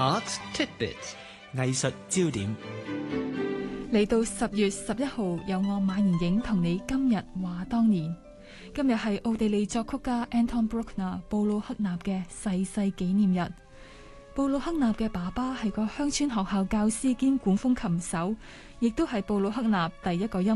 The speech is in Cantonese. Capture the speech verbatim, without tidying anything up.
Art Tidbits 藝術焦點。 嚟到十月十一號，有我馬妍影同你今日話當年。今日係奧地利作曲家 Anton Bruckner 布魯克納嘅逝世紀念日。布魯克納嘅爸爸係個鄉村學校教師兼管風琴手，亦都係布魯克納第一個音